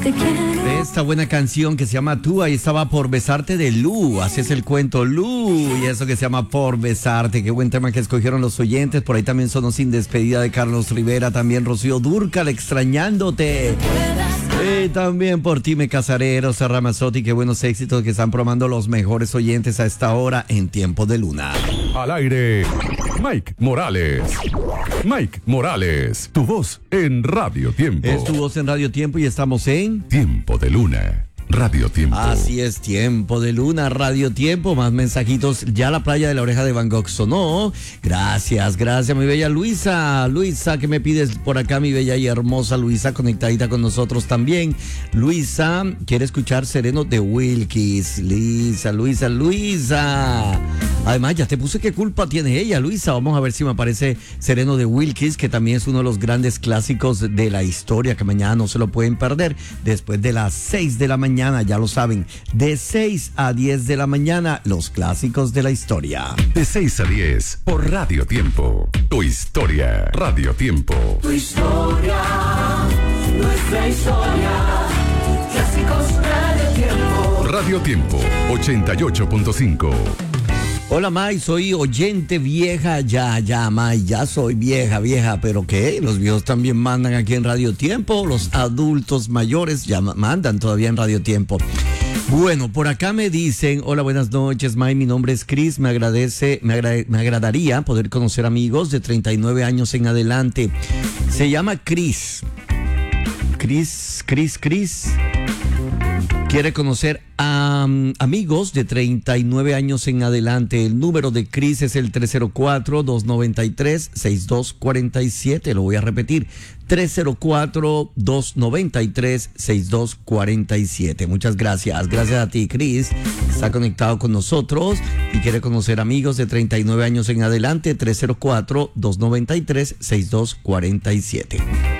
Te quiero. Esta buena canción que se llama Tú, ahí estaba Por Besarte de Lu, así es el cuento Lu, y eso que se llama Por Besarte, qué buen tema que escogieron los oyentes. Por ahí también sonó Sin Despedida de Carlos Rivera, también Rocío Dúrcal, Extrañándote. También Por Ti Me Casaré, Rosa Ramazotti, qué buenos éxitos que están probando los mejores oyentes a esta hora en Tiempo de Luna. Al aire, Mike Morales. Mike Morales, tu voz en Radio Tiempo. Es tu voz en Radio Tiempo y estamos en Tiempo de Luna, Radio Tiempo. Así es, Tiempo de Luna, Radio Tiempo. Más mensajitos. Ya la playa de la Oreja de Van Gogh sonó. Gracias, mi bella Luisa. Luisa, ¿qué me pides por acá, mi bella y hermosa Luisa? Conectadita con nosotros también. Luisa, quiere escuchar Sereno de Wilkis. Luisa. Además, ya te puse qué culpa tiene ella, Luisa. Vamos a ver si me aparece Sereno de Wilkis, que también es uno de los grandes clásicos de la historia, que mañana no se lo pueden perder. Después de las 6 de la mañana, ya lo saben, de 6 a 10 de la mañana, los clásicos de la historia. De 6 a 10 por Radio Tiempo. Tu historia, Radio Tiempo. Tu historia, nuestra historia. Clásicos Radio Tiempo. Radio Tiempo 88.5. Hola, May, soy oyente vieja, ya, May, ya soy vieja, pero ¿qué? Los viejos también mandan aquí en Radio Tiempo, los adultos mayores ya mandan todavía en Radio Tiempo. Bueno, por acá me dicen, hola, buenas noches, May, mi nombre es Chris, me agradaría poder conocer amigos de 39 años en adelante. Se llama Chris. Quiere conocer a amigos de 39 años en adelante. El número de Chris es el 304-293-6247. Lo voy a repetir. 304-293-6247. Muchas gracias. Gracias a ti, Chris. Está conectado con nosotros y quiere conocer amigos de 39 años en adelante. 304-293-6247.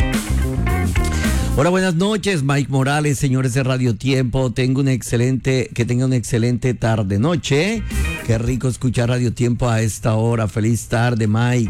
Hola, buenas noches, Mike Morales, señores de Radio Tiempo. Que tengan una excelente tarde-noche. Qué rico escuchar Radio Tiempo a esta hora. Feliz tarde, Mike.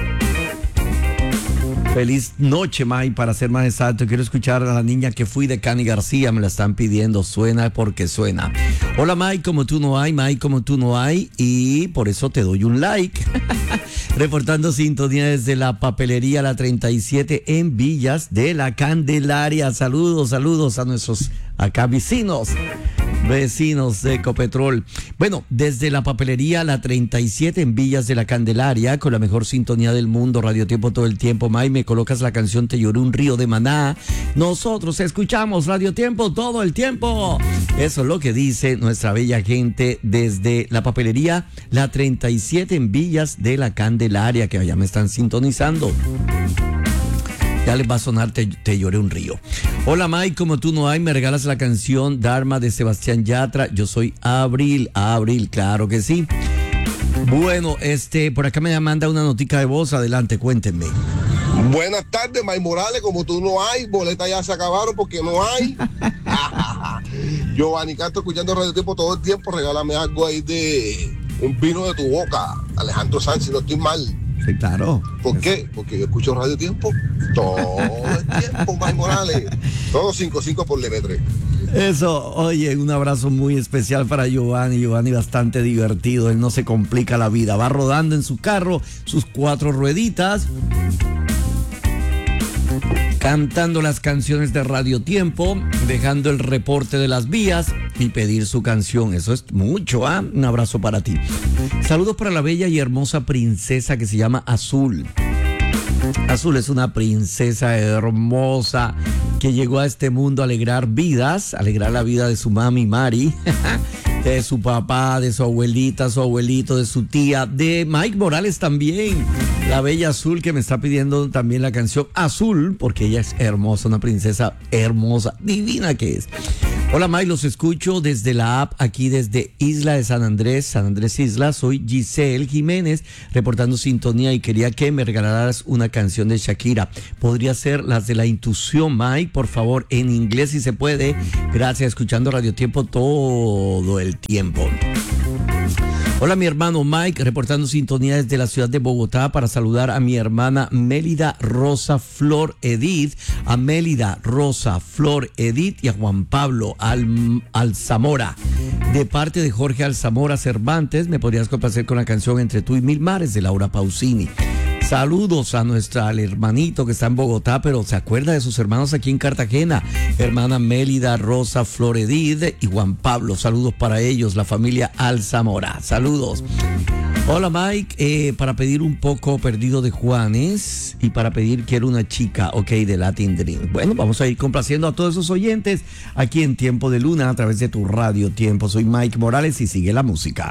Feliz noche, Mike, para ser más exacto. Quiero escuchar a la niña que fui de Cani García. Me la están pidiendo. Suena porque suena. Hola, Mike, como tú no hay. Mike, como tú no hay. Y por eso te doy un like. Reportando sintonía desde la papelería La 37 en Villas de la Candelaria. Saludos a nuestros acá vecinos de Ecopetrol. Bueno, desde la papelería La 37 en Villas de la Candelaria, con la mejor sintonía del mundo, Radio Tiempo todo el tiempo. May, me colocas la canción Te lloré un río de Maná. Nosotros escuchamos Radio Tiempo todo el tiempo. Eso es lo que dice nuestra bella gente desde la papelería La 37 en Villas de la Candelaria, que allá me están sintonizando. Ya les va a sonar te lloré un río. Hola, Mike, como tú no hay, me regalas la canción Dharma de Sebastián Yatra. Yo soy Abril, claro que sí. Bueno, por acá me manda una notica de voz. Adelante, cuéntenme. Buenas tardes, Mike Morales, como tú no hay, boletas ya se acabaron porque no hay. Giovanni Castro escuchando Radio Tiempo todo el tiempo, regálame algo ahí de un vino de tu boca, Alejandro Sanz, si no estoy mal. Sí, claro. ¿Por qué? Porque yo escucho Radio Tiempo todo el tiempo, Mike Morales. Todo 5-5 por Lemetre. Eso, oye, un abrazo muy especial para Giovanni. Giovanni bastante divertido, él no se complica la vida. Va rodando en su carro, sus 4 rueditas, cantando las canciones de Radio Tiempo, dejando el reporte de las vías y pedir su canción. Eso es mucho, ¿ah? Un abrazo para ti. Saludos para la bella y hermosa princesa que se llama Azul. Azul es una princesa hermosa que llegó a este mundo a alegrar vidas, alegrar la vida de su mami Mari, de su papá, de su abuelita, su abuelito, de su tía, de Mike Morales también. La bella Azul, que me está pidiendo también la canción Azul, porque ella es hermosa, una princesa hermosa, divina que es. Hola, Mike, los escucho desde la app aquí desde Isla de San Andrés Isla. Soy Giselle Jiménez, reportando sintonía y quería que me regalaras una canción de Shakira. Podría ser las de La Intuición, Mike, por favor, en inglés si se puede. Gracias, escuchando Radio Tiempo todo el tiempo. Hola, mi hermano Mike, reportando sintonía desde la ciudad de Bogotá para saludar a mi hermana Mélida Rosa Flor Edith, a Mélida Rosa Flor Edith y a Juan Pablo Alzamora. De parte de Jorge Alzamora Cervantes, me podrías complacer con la canción Entre tú y mil mares de Laura Pausini. Saludos a al hermanito que está en Bogotá, pero se acuerda de sus hermanos aquí en Cartagena. Hermana Mélida Rosa Flor Edith y Juan Pablo. Saludos para ellos, la familia Alzamora. Saludos. Hola Mike, para pedir un poco Perdido de Juanes y para pedir Quiero una chica, ok, de Latin Dream. Bueno, vamos a ir complaciendo a todos esos oyentes aquí en Tiempo de Luna a través de tu radio Tiempo. Soy Mike Morales y sigue la música.